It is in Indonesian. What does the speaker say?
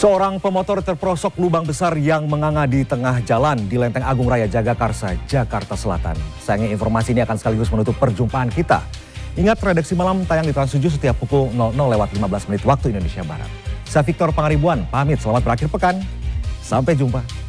Seorang pemotor terperosok lubang besar yang menganga di tengah jalan di Lenteng Agung Raya Jagakarsa, Jakarta Selatan. Sayangnya informasi ini akan sekaligus menutup perjumpaan kita. Ingat, redaksi malam tayang di Trans 7 setiap pukul 00:15 waktu Indonesia Barat. Saya Victor Pangaribuan, pamit, selamat berakhir pekan. Sampai jumpa.